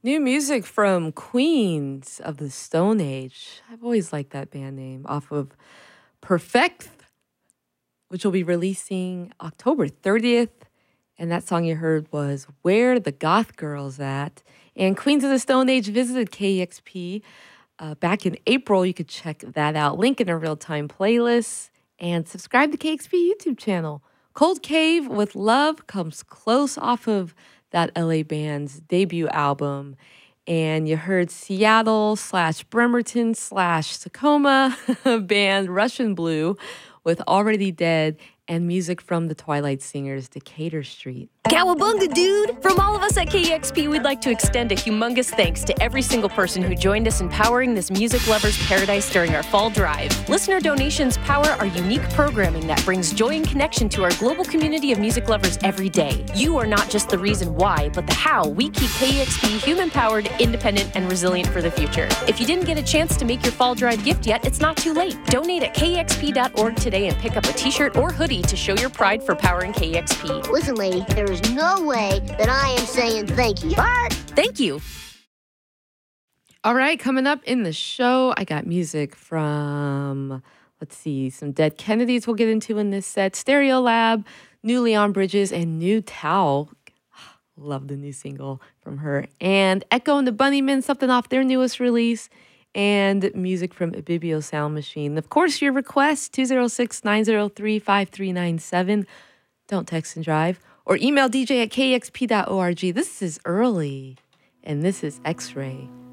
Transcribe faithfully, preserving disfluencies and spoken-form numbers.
New music from Queens of the Stone Age. I've always liked that band name off of Perfect, which will be releasing October thirtieth. And that song you heard was Where the Goth Girls At. And Queens of the Stone Age visited K E X P uh, back in April. You could check that out. Link in a real-time playlist. And subscribe to K X P YouTube channel. Cold Cave with Love comes close off of that L A band's debut album. And you heard Seattle slash Bremerton slash Tacoma band Russian Blue with Already Dead and music from the Twilight Singers' Decatur Street. Cowabunga, dude! From all of us at K E X P, we'd like to extend a humongous thanks to every single person who joined us in powering this music lover's paradise during our fall drive. Listener donations power our unique programming that brings joy and connection to our global community of music lovers every day. You are not just the reason why, but the how we keep K E X P human-powered, independent, and resilient for the future. If you didn't get a chance to make your fall drive gift yet, it's not too late. Donate at K E X P dot org today and pick up a t-shirt or hoodie to show your pride for powering K E X P. Listen, lady, there is no way that I am saying thank you. But thank you. All right, coming up in the show, I got music from, let's see, some Dead Kennedys we'll get into in this set, Stereolab, new Leon Bridges, and New Tao. Love the new single from her. And Echo and the Bunnymen, something off their newest release. And music from Ibibio Sound Machine. Of course, your request, two oh six, nine oh three, five three nine seven. Don't text and drive. Or email D J at K E X P dot org. This is Early, and this is X-Ray.